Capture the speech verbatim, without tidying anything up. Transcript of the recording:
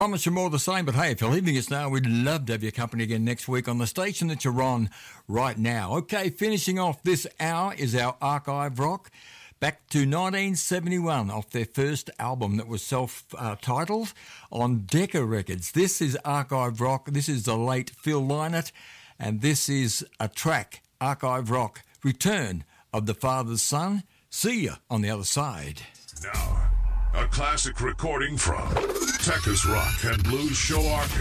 Promise you more of the same, but hey, if you're leaving us now, we'd love to have your company again next week on the station that you're on right now. Okay, finishing off this hour is our archive rock. Back to nineteen seventy-one, off their first album that was self-titled on Decca Records. This is archive rock. This is the late Phil Lynott, and this is a track, archive rock, Return of the Father's Son. See ya on the other side. Now, a classic recording from Texas Rock and Blues Show Archive.